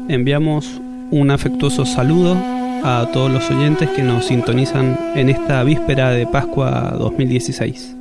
enviamos un afectuoso saludo a todos los oyentes que nos sintonizan en esta víspera de Pascua 2016.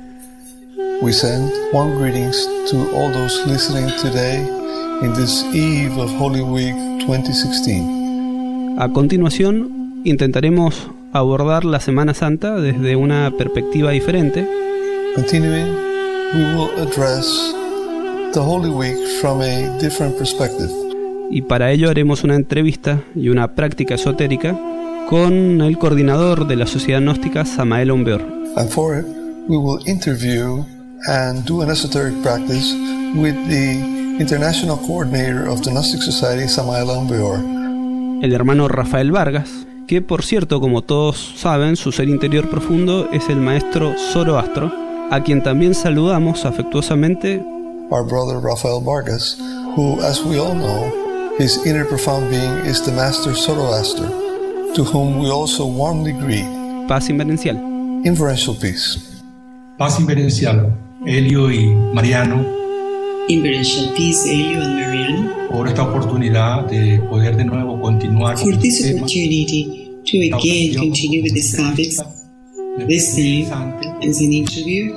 We send warm greetings to all those listening today in this eve of Holy Week 2016. A continuación, intentaremos abordar la Semana Santa desde una perspectiva diferente. Continuing, we will address the Holy Week from a different perspective. Y para ello haremos una entrevista y una práctica esotérica con el coordinador de la Sociedad Gnóstica, Samael Aumbeor. And for it, we will interview and do an esoteric practice with the International Coordinator of the Gnostic Society, Samael Aumbeor. El hermano Rafael Vargas, que por cierto, como todos saben, su ser interior profundo es el maestro Zoroastro, a quien también saludamos afectuosamente. Our brother Rafael Vargas, who, as we all know, his inner profound being is the master Zoroaster, to whom we also warmly greet. Paz inverencial. Inferential peace. Paz inverencial, Helio y Mariano. Inferential peace, Helio and Mariano. Por esta oportunidad de poder de nuevo continuar for this opportunity to again continue with these topics. This time, as an interview,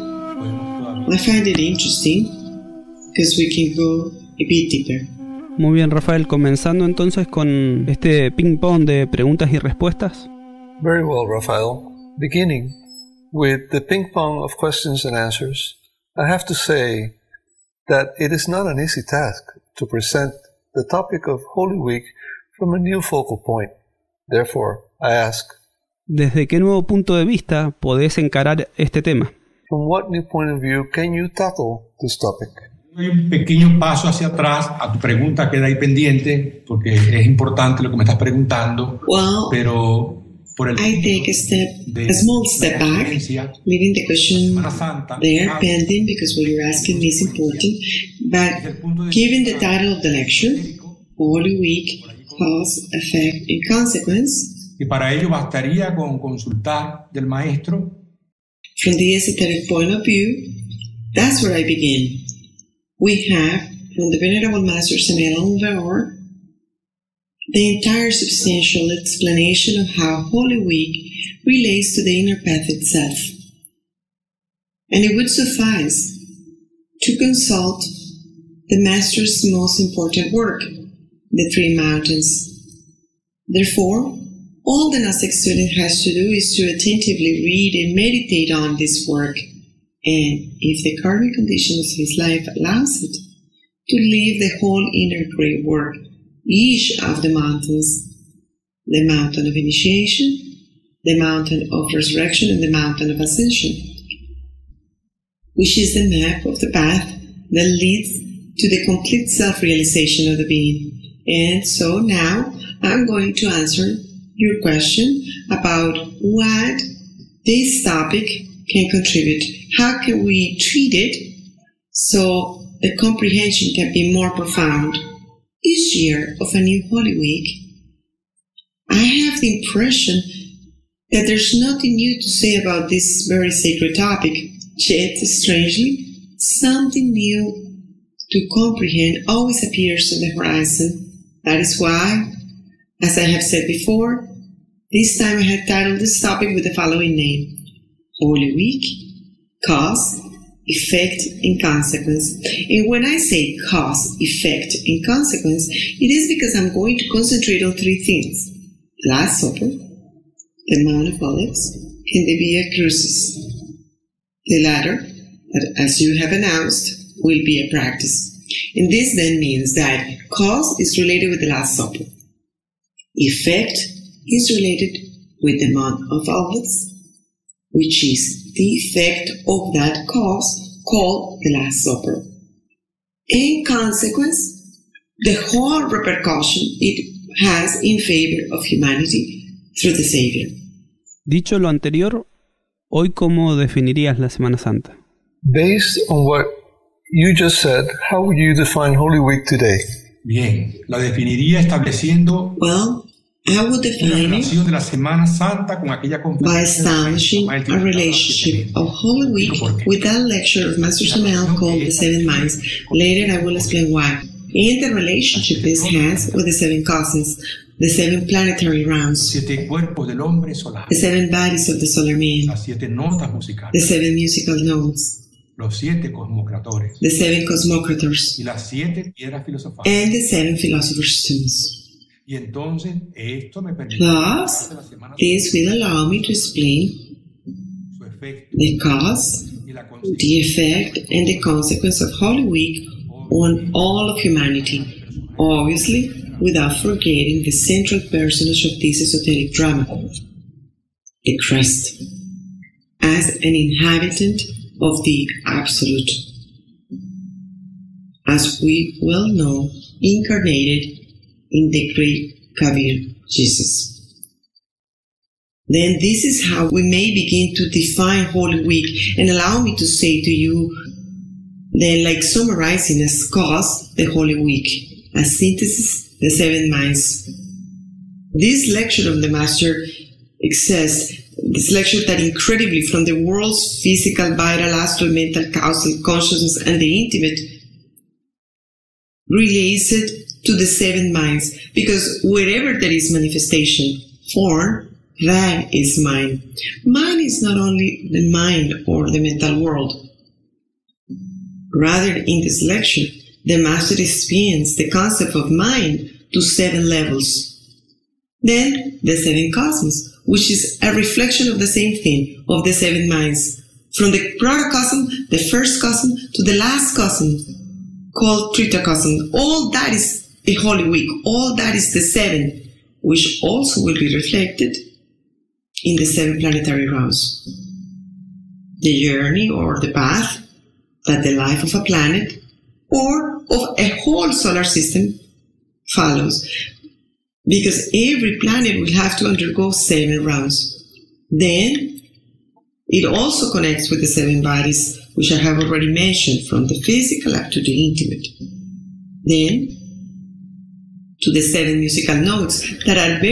I find it interesting because we can go a bit deeper. Muy bien, Rafael, comenzando entonces con este ping-pong de preguntas y respuestas. Very well, Rafael. Beginning with the ping-pong of questions and answers, I have to say that it is not an easy task to present the topic of Holy Week from a new focal point. Therefore, I ask, ¿desde qué nuevo punto de vista podés encarar este tema? from what new point of view can you tackle this topic? Doy un pequeño paso hacia atrás a tu pregunta, queda ahí pendiente porque es importante lo que me estás preguntando, pero por el I take a small step back, leaving the question there pending because what you're asking me is important, but given the title of the lecture, Holy Week, Cause, Effect, and Consequence, y para ello bastaría con consultar del maestro. From the esoteric point of view, that's where I begin. We have, from the Venerable Master Samael Aumbeor, the entire substantial explanation of how Holy Week relates to the inner path itself. And it would suffice to consult the Master's most important work, the Three Mountains. Therefore, all the Gnostic student has to do is to attentively read and meditate on this work, and if the karmic conditions of his life allows it, to leave the whole inner great work, each of the mountains, the mountain of initiation, the mountain of resurrection, and the mountain of ascension, which is the map of the path that leads to the complete self-realization of the being. And so now I'm going to answer your question about what this topic can contribute. How can we treat it so the comprehension can be more profound? Each year of a new Holy Week, I have the impression that there's nothing new to say about this very sacred topic, yet, strangely, something new to comprehend always appears on the horizon. That is why, as I have said before, this time I had titled this topic with the following name: Holy Week, Cause, Effect, and Consequence. And when I say cause, effect, and consequence, it is because I'm going to concentrate on three things: the Last Supper, the Mount of Olives, and the Via Crucis. The latter, that as you have announced, will be a practice. And this then means that cause is related with the Last Supper. Effect is related with the Mount of Olives, which is the effect of that cause called the Last Supper. In consequence, the whole repercussion it has in favor of humanity through the Savior. Dicho lo anterior, hoy ¿cómo definirías la Semana Santa? Based on what you just said, how would you define Holy Week today? Bien, la definiría estableciendo I would una define it relación de la Semana Santa con aquella by conferencia establishing a relationship of Holy Week with that lecture of Master Samael called The Seven Minds. Later I will explain why. and the relationship this has with the 7 cosmos, the 7 planetary rounds, 7 cuerpos del hombre solar, the 7 bodies of the solar man, las 7 notas musicales, the 7 musical notes, los 7 cosmocratores, the 7 cosmocrators, y las 7 piedras filosofales. and the 7 philosopher's stones. Y entonces esto me permite Thus, this will allow me to explain su efecto the cause, y la the effect, and the consequence of Holy Week on all of humanity, obviously without forgetting the central personage of this esoteric drama, the Christ, as an inhabitant of the Absolute, as we well know, incarnated in the great Kabir Jesus. Then this is how we may begin to define Holy Week, and allow me to say to you, then, like summarizing as cause the Holy Week, as synthesis the 7 minds. This lecture of the Master exists, this lecture that incredibly from the world's physical, vital, astral, mental, causal, consciousness, and the intimate, relates it to the 7 minds, because wherever there is manifestation, form, that is mind. Mind is not only the mind or the mental world. Rather, in this lecture, the Master explains the concept of mind to 7 levels. Then, the 7 cosmos, which is a reflection of the same thing, of the 7 minds, from the protocosm, the first cosm, to the last cosm, called Tritacosm. All that is the Holy Week. All that is the 7, which also will be reflected in the 7 planetary rounds. The journey or the path that the life of a planet or of a whole solar system follows, because every planet will have to undergo 7 rounds. Then it also connects with the 7 bodies, which I have already mentioned, from the physical up to the intimate. Then to the 7 musical notes that are very